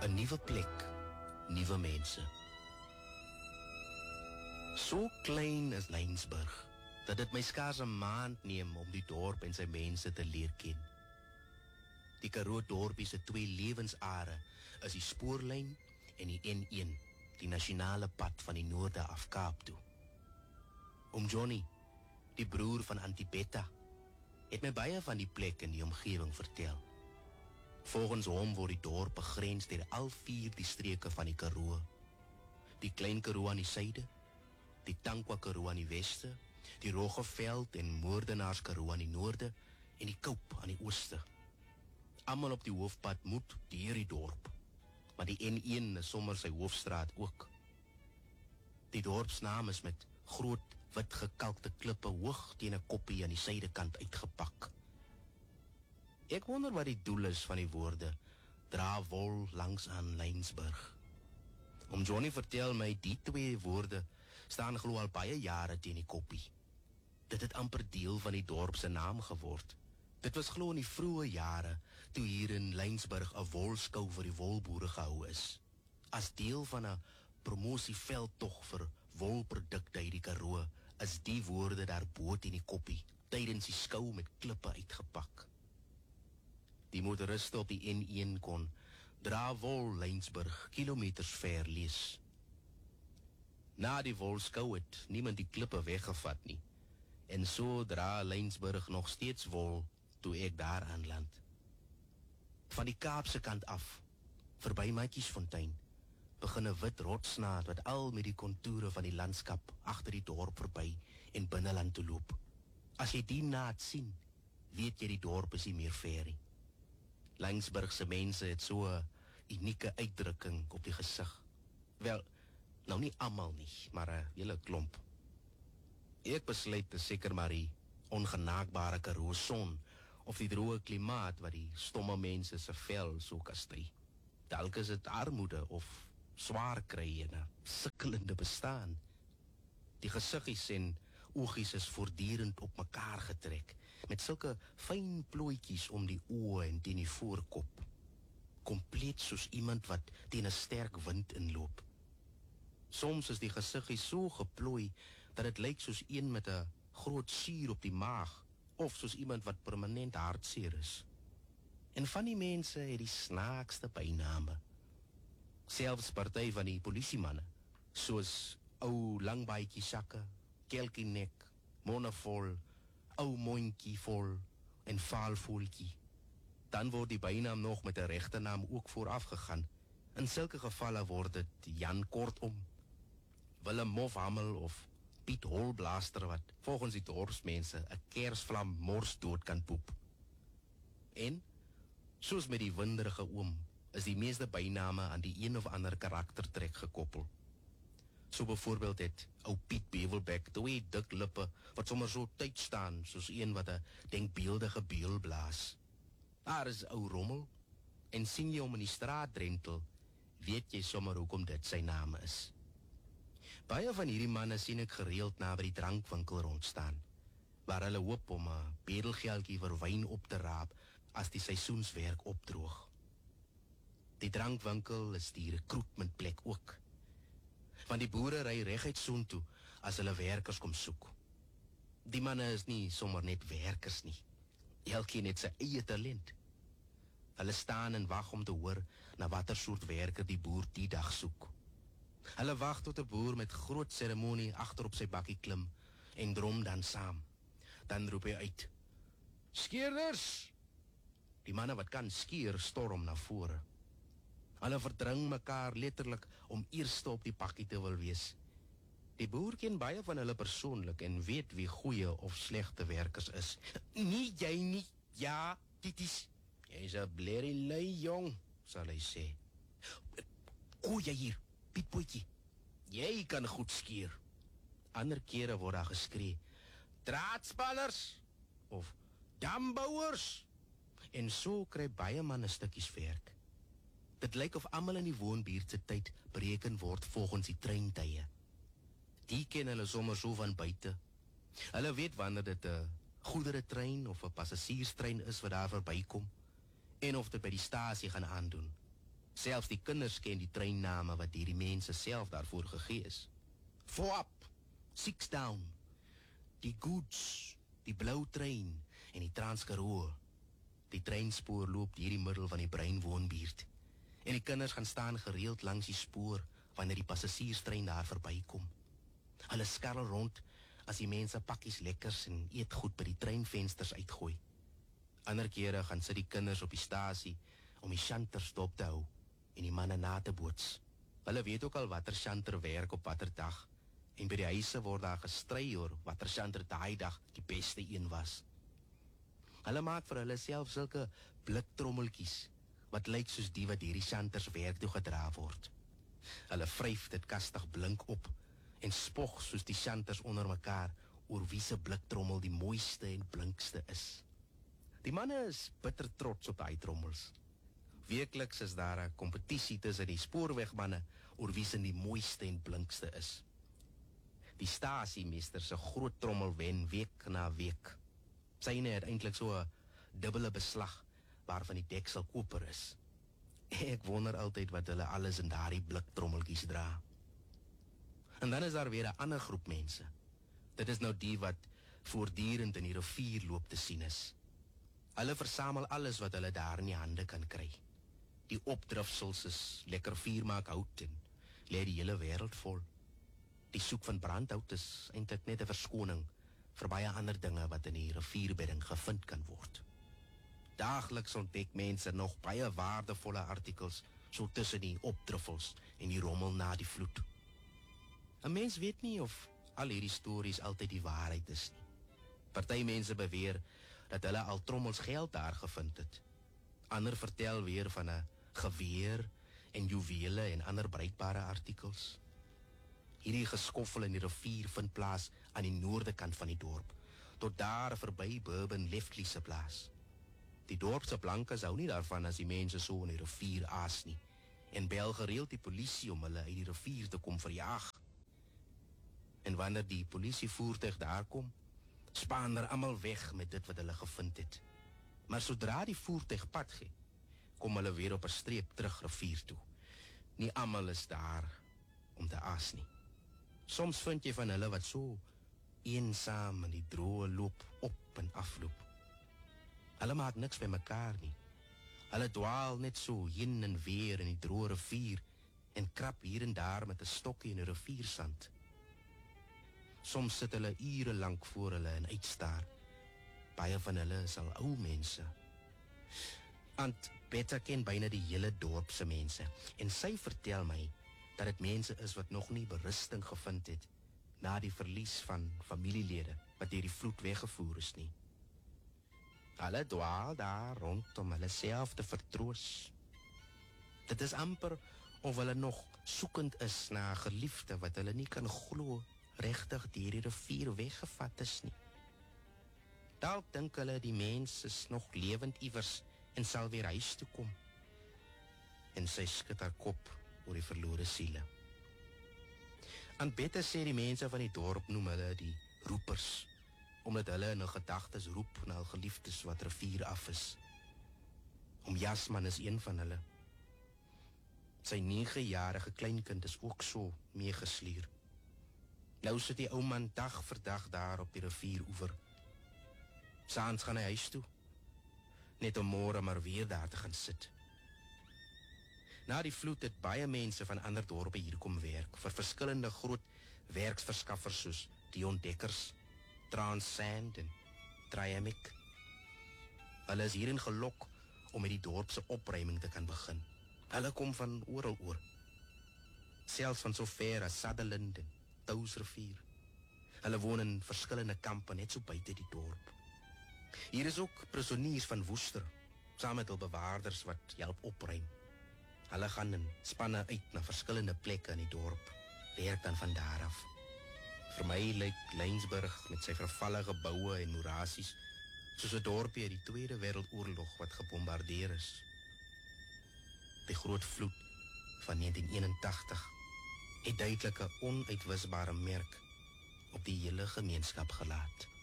'n nuwe plek, nuwe mense. So klein is Laingsburg, dat dit my skaars 'n maand neem om die dorp en sy mense te leer ken. Die Karoo dorpie se twee lewensare is die spoorlyn en die N1, die nasionale pad van die noorde af Kaap toe. Oom Johnny, die broer van Auntie Betta, het my baie van die plek in die omgewing vertel. Volgens hom word die dorp begrens deur al 4 die streke van die Karoo. Die Klein Karoo aan die suide, die Tankwa Karoo aan die weste, die Roggeveld en Moordenaars Karoo aan die noorde en die Koup aan die ooste. Almal op die hoofpad moet deur die dorp, maar die N1 is sommer sy hoofstraat ook. Die dorpsnaam is met groot wit gekalkte klippe hoog teen 'n koppie aan die suidekant uitgepak. Ek wonder wat die doel is van die woorde, dra wol langs aan Laingsburg. Oom Johnny vertel my die twee woorde staan glo al baie jare teen die koppie. Dit het amper deel van die dorp se naam geword. Dit was glo in die vroeë jare, toe hier in Laingsburg 'n wolskou vir die wolboere gehou is, as deel van 'n promosieveldtog vir wolprodukte uit die Karoo, is die woorde daar bo teen die koppie, tydens die skou met klippe uitgepak. Die motoriste op die N1 kon dra wol Laingsburg kilometers ver lees. Na die wolskou het niemand die klippe weggevat nie, en so dra Laingsburg nog steeds wol toe ek daar aanland. Van die Kaapse kant af, verby Matjiesfontein, begin 'n wit rotsnaad wat al met die kontoure van die landskap agter die dorp verby en binneland toe loop. As jy die naad sien, weet jy die dorp is nie meer ver nie. Laingsburg se mense het so 'n unieke uitdrukking op die gesig. Wel, nou nie almal nie, maar 'n hele klomp. Ek besluit te seker maar die ongenaakbare Karoo son of die droë klimaat wat die stomme mense se vel so kastei. Dalk is dit armoede of swaar kry en 'n sukkelende bestaan. Die gesiggies en oogies is voortdurend op mekaar getrek, met sulke fyn plooitjies om die oë en teen die voorkop. Kompleet soos iemand wat teen 'n sterk wind inloop. Soms is die gesiggies so geplooi, dat het lyk soos een met 'n groot suur op die maag, of soos iemand wat permanent hartseer is. En van die mense het die snaakste byname. Selfs party van die polisiemanne, soos ou langbaadjie sakke, kelkie nek, monevol, ou mondjie vol en vaalvoeltjie. Dan word die bynaam nog met 'n regte naam ook vooraf gegaan. In sulke gevalle word dit Jan Kortom, Willem Mofhammel of Piet Holblaster, wat volgens die dorpsmense 'n kersvlam mors dood kan poep. En soos met die winderige oom is die meeste byname aan die een of ander karaktertrek gekoppel. So byvoorbeeld het ou Piet Bevelbek twee dik lippe wat sommer so tyd staan soos een wat 'n denkbeeldige beul blaas. Daar is ou Rommel, en sien jy hom in die straat drentel, weet jy sommer hoekom dit sy naam is. Baie van hierdie manne sien ek gereeld na by die drankwinkel rondstaan, waar hulle hoop om 'n bedelgeldjie vir wyn op te raap as die seisoenswerk opdroog. Die drankwinkel is die recruitmentplek ook, want die boere ry reguit soontoe as hulle werkers kom soek. Die manne is nie sommer net werkers nie, elkeen het sy eie talent. Hulle staan en wag om te hoor na watter soort werker die boer die dag soek. Hulle wag tot 'n boer met groot seremonie agter op sy bakkie klim en drom dan saam. Dan roep hy uit: "Skeerders!" Die manne wat kan skeer storm na vore. Hulle verdring mekaar letterlik om eerste op die bakkie te wil wees. Die boer ken baie van hulle persoonlik en weet wie goeie of slegte werkers is. "Nie jy nie, ja, dit is... Jy's 'n blerrie lui jong," sal hy sê. "Kom jy hier, Pietboetjie, jy kan goed skeer." Ander kere word daar geskree: "Draadspanners!" of "dambouers!" En so kry baie manne stukkies werk. Dit lyk of almal in die woonbuurt se tyd bereken word volgens die treintye. Die ken hulle sommer so van buite. Hulle weet wanneer dit 'n goederetrein of 'n passasierstrein is wat daar verbykom, en of dit by die stasie gaan aandoen. Selfs die kinders ken die treinname wat die mense self daarvoor gegee is. Voorop, Six Down, die Goods, die Blou Trein en die Transkaroo. Die treinspoor loop deur die middel van die Breinwoonbuurt. En die kinders gaan staan gereeld langs die spoor wanneer die passasierstrein daar verbykom. Hulle skarrel rond as die mense pakkies lekkers en eetgoed by die treinvensters uitgooi. Ander kere gaan sit die kinders op die stasie om die shanters dop te hou en die manne na te boots. Hulle weet ook al watter shanter werk op watter dag en by die huise word daar gestry oor watter shanter daai dag die beste een was. Hulle maak vir hulle self sulke bliktrommeltjies wat lyk soos die wat hierdie shanters werk toe gedra word. Hulle vryf dit kastig blink op en spog soos die shanters onder mekaar oor wie se bliktrommel die mooiste en blinkste is. Die manne is bitter trots op daai trommels. Weekliks is daar 'n kompetisie tussen die spoorwegmanne oor wie se die mooiste en blinkste is. Die stasiemeester se groot trommel wen week na week. Syne het eintlik so 'n dubbele beslag waarvan die deksel koper is. Ek wonder altyd wat hulle alles in daardie bliktrommeltjies dra. En dan is daar weer 'n ander groep mense. Dit is nou die wat voortdurend in die rivier loop te sien is. Hulle versamel alles wat hulle daar in die hande kan kry. Die opdrifsels is lekker vuurmaak hout en lê die hele wêreld vol. Die soek van brandhout is eintlik net 'n verskoning vir baie ander dinge wat in die rivierbedding gevind kan word. Daagliks ontdek mense nog baie waardevolle artikels so tussen die opdriffels en die rommel na die vloed. 'n Mens weet nie of al hierdie stories altyd die waarheid is nie. Party mense beweer dat hulle al trommels geld daar gevind het. Ander vertel weer van 'n geweer en juwele en ander bruikbare artikels. Hierdie geskoffel in die rivier vind plaas aan die noorde kant van die dorp, tot daar verby Bourbon Leftley se plaas. Die dorp se blankes hou nie daarvan as die mense so in die rivier aas nie, en bel gereeld die polisie om hulle uit die rivier te kom verjaag. En wanneer die polisievoertuig daar kom, spaan er almal weg met dit wat hulle gevind het. Maar sodra die voertuig pad gee, kom hulle weer op 'n streep terug rivier toe. Nie almal is daar om te aas nie. Soms vind jy van hulle wat so eensaam in die droë loop op en afloop. Hulle maak niks by mekaar nie. Hulle dwaal net so heen en weer in die droë rivier en krap hier en daar met 'n stokkie in die riviersand. Soms sit hulle ure lank voor hulle en uitstaar. Baie van hulle is al ou mense. Aunt Betta ken byna die hele dorp se mense en sy vertel my dat dit mense is wat nog nie berusting gevind het na die verlies van familielede wat deur die vloed weggevoer is nie. Hulle dwaal daar rond om hulle self te vertroos. Dit is amper of hulle nog soekend is na 'n geliefde wat hulle nie kan glo regtig deur die rivier weggevat is nie. Dalk dink hulle die mens is nog lewend iewers en sal weer huis toe kom. En sy skud haar kop oor die verlore siele. Aunt Betta sê die mense van die dorp noem hulle die roepers, omdat hulle in hul gedagtes roep na hul geliefdes wat rivier af is. Jasman is een van hulle. Sy 9-jarige kleinkind is ook so meegesleer. Nou sit die ou man dag vir dag daar op die rivieroewer. Saans gaan hy huis toe, net om môre maar weer daar te gaan sit. Na die vloed het baie mense van ander dorpe hier kom werk, vir verskillende groot werksverskaffers soos die Ontdekkers, Transcend en Triamic. Hulle is hierin gelok om met die dorp se opruiming te kan begin. Hulle kom van oral oor, selfs van so ver as Sutherland en Touwsrivier. Hulle woon in verskillende kampe net so buite die dorp. Hier is ook prisoniers van Woester, saam met hul bewaarders wat help opruim. Hulle gaan in spanne uit na verskillende plekke in die dorp, werk dan van daar af. Vir my lyk Laingsburg met sy vervalle geboue en morasies soos 'n dorpie uit die Tweede Wêreldoorlog wat gebombardeer is. Die groot vloed van 1981 het duidelik 'n onuitwisbare merk op die hele gemeenskap gelaat.